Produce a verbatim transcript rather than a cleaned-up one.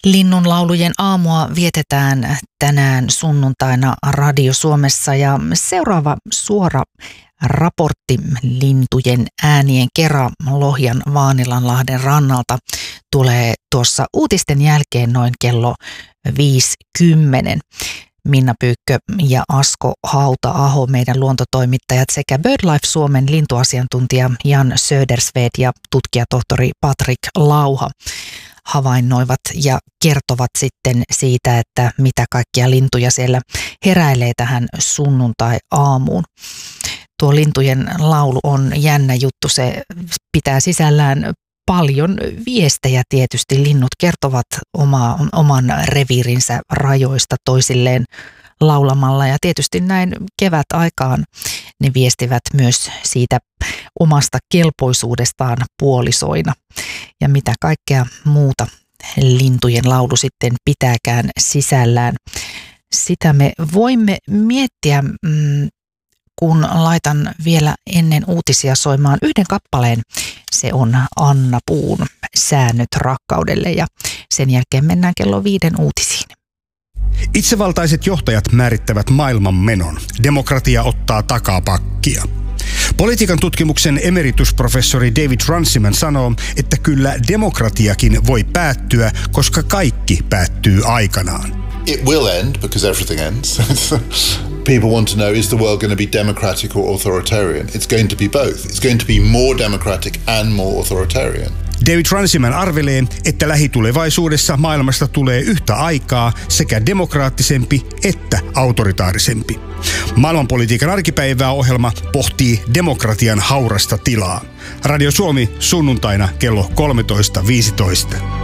Linnunlaulujen aamua vietetään tänään sunnuntaina Radio Suomessa ja seuraava suora raportti lintujen äänien kera Lohjan Vaanilanlahden rannalta tulee tuossa uutisten jälkeen noin kello viisikymmentä. Minna Pyykkö ja Asko Hauta-aho, meidän luontotoimittajat, sekä BirdLife Suomen lintuasiantuntija Jan Södersved ja tutkijatohtori Patrik Lauha havainnoivat ja kertovat sitten siitä, että mitä kaikkia lintuja siellä heräilee tähän sunnuntai-aamuun. Tuo lintujen laulu on jännä juttu, se pitää sisällään paljon viestejä tietysti. Linnut kertovat oma, oman reviirinsä rajoista toisilleen laulamalla ja tietysti näin kevät aikaan ne viestivät myös siitä omasta kelpoisuudestaan puolisoina. Ja mitä kaikkea muuta lintujen laulu sitten pitääkään sisällään. Sitä me voimme miettiä, kun laitan vielä ennen uutisia soimaan yhden kappaleen. Se on Anna Puun Säännöt rakkaudelle ja sen jälkeen mennään kello viiden uutisiin. Itsevaltaiset johtajat määrittävät maailman menon. Demokratia ottaa takapakkia. Politiikan tutkimuksen emeritusprofessori David Runciman sanoo, että kyllä demokratiakin voi päättyä, koska kaikki päättyy aikanaan. It will end because everything ends. People want to know, is the world going to be democratic or authoritarian? It's going to be both. It's going to be more democratic and more authoritarian. David Runciman arvelee, että lähitulevaisuudessa maailmasta tulee yhtä aikaa sekä demokraattisempi että autoritaarisempi. Maailmanpolitiikan arkipäivää ohjelma pohtii demokratian haurasta tilaa. Radio Suomi sunnuntaina kello kolmetoista viisitoista.